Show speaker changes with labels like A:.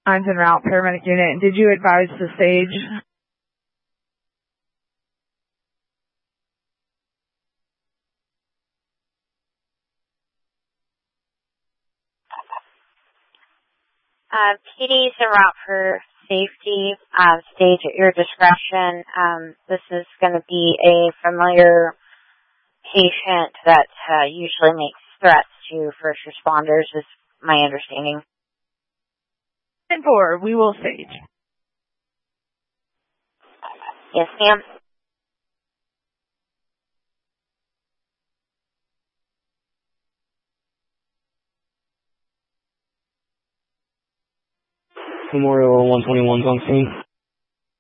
A: I'm en route, paramedic unit. Did you advise the stage?
B: PD's en route for safety. Stage at your discretion. This is going to be a familiar patient that usually makes threats to first responders, is my understanding.
A: 10-4, we will stage.
B: Yes, ma'am.
C: Memorial 121's on scene.